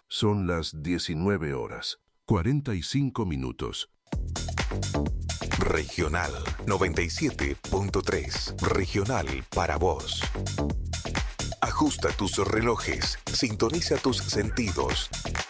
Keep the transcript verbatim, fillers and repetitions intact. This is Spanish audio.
Son las diecinueve horas, cuarenta y cinco minutos. Regional noventa y siete punto tres. Regional para vos. Ajusta tus relojes, sintoniza tus sentidos.